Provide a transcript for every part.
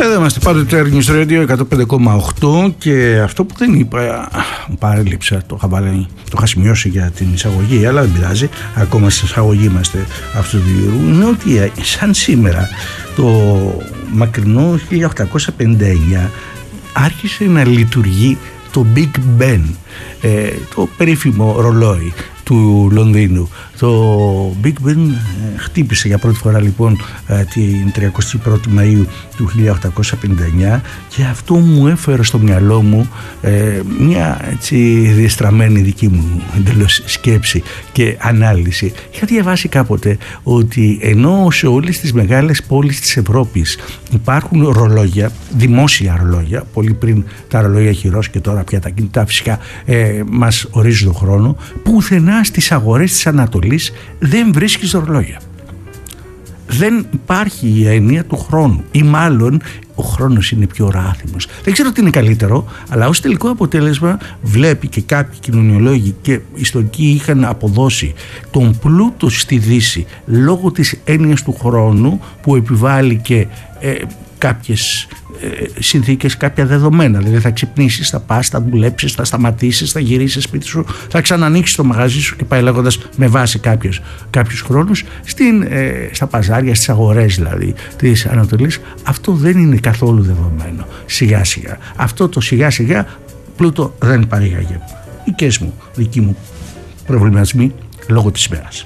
Εδώ είμαστε πάντοτε News Radio 105,8 και αυτό που δεν είπα, παρέλειψα, το είχα σημειώσει για την εισαγωγή, αλλά δεν πειράζει, ακόμα στην εισαγωγή είμαστε αυτού του διήρου, είναι ότι σαν σήμερα το μακρινό 1859 άρχισε να λειτουργεί το Big Ben, το περίφημο ρολόι του Λονδίνου. Το Big Ben χτύπησε για πρώτη φορά λοιπόν την 31η Μαΐου του 1859 και αυτό μου έφερε στο μυαλό μου μια έτσι διεστραμμένη δική μου εντελώς σκέψη και ανάλυση. Είχα διαβάσει κάποτε ότι ενώ σε όλες τις μεγάλες πόλεις της Ευρώπης υπάρχουν ρολόγια, δημόσια ρολόγια, πολύ πριν τα ρολόγια χειρός και τώρα πια τα κινητά φυσικά μας ορίζουν τον χρόνο, πουθενά στις αγορές της Ανατολής δεν βρίσκεις ρολόγια. Δεν υπάρχει η έννοια του χρόνου, ή μάλλον ο χρόνος είναι πιο ράθιμος. Δεν ξέρω τι είναι καλύτερο, αλλά ως τελικό αποτέλεσμα βλέπει και κάποιοι κοινωνιολόγοι και ιστορικοί είχαν αποδώσει τον πλούτο στη Δύση λόγω της έννοιας του χρόνου που επιβάλλει και κάποιες συνθήκες, κάποια δεδομένα. Δηλαδή θα ξυπνήσεις, θα πας, θα δουλέψεις, θα σταματήσεις, θα γυρίσεις σπίτι σου, θα ξανανοίξεις το μαγαζί σου και πάει λέγοντας με βάση κάποιους χρόνους. Στα παζάρια, στις αγορές δηλαδή της Ανατολής, αυτό δεν είναι καθόλου δεδομένο. Σιγά σιγά. Αυτό το σιγά σιγά πλούτο δεν παρήγαγε. Δικοί μου προβληματισμοί λόγω της ημέρας.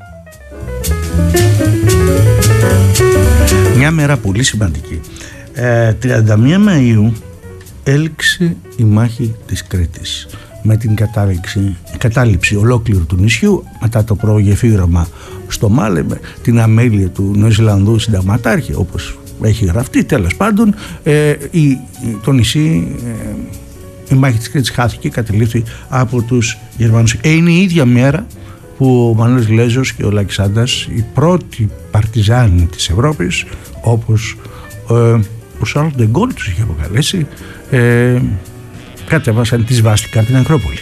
Μια μέρα πολύ σημαντική. 31 Μαΐου έληξε η μάχη της Κρήτης με την κατάληψη ολόκληρου του νησιού μετά το προγεφύγραμμα στο Μάλεμε, την αμέλεια του Νεοζηλανδού συνταγματάρχη όπως έχει γραφτεί. Τέλος πάντων το νησί, η μάχη της Κρήτης χάθηκε, κατελήφθη από τους Γερμανούς. Είναι η ίδια μέρα που ο Μανώλης Λέζος και ο Λαξάντας, οι πρώτοι παρτιζάνοι της Ευρώπης, όπως ο Σαρλ ντε Γκόλ τους είχε αποκαλέσει, κατέβασαν τη σβάστηκα την Ακρόπολη.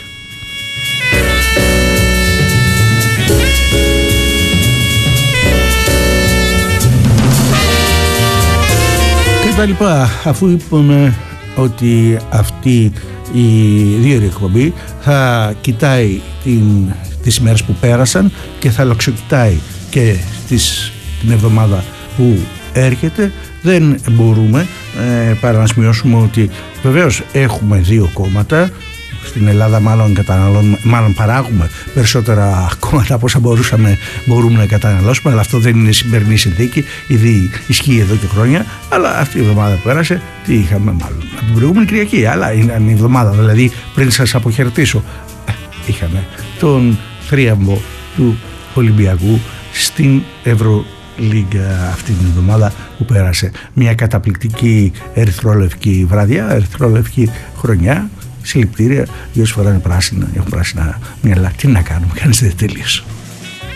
Και τα λοιπά, αφού είπαμε ότι αυτή η δύο εκπομπή θα κοιτάει τις ημέρες που πέρασαν και θα λοξοκοιτάει και την εβδομάδα που έρχεται, δεν μπορούμε παρά να σημειώσουμε ότι βεβαίως έχουμε δύο κόμματα στην Ελλάδα, μάλλον παράγουμε περισσότερα κόμματα από όσα μπορούμε να καταναλώσουμε, αλλά αυτό δεν είναι σημερινή συνθήκη, ήδη ισχύει εδώ και χρόνια. Αλλά αυτή η εβδομάδα που πέρασε, τι είχαμε, μάλλον από την προηγούμενη Κυριακή, αλλά είναι η εβδομάδα, δηλαδή πριν σας αποχαιρετήσω, είχαμε τον θρίαμβο του Ολυμπιακού στην Ευρωλίγκα αυτή την εβδομάδα που πέρασε. Μια καταπληκτική ερυθρόλευκη βραδιά, ερυθρόλευκη χρονιά. Συλληπιτήρια για όσοι φοράνε πράσινα, έχουν πράσινα μυαλά. Τι να κάνουμε, κανείς δεν τελείωσε.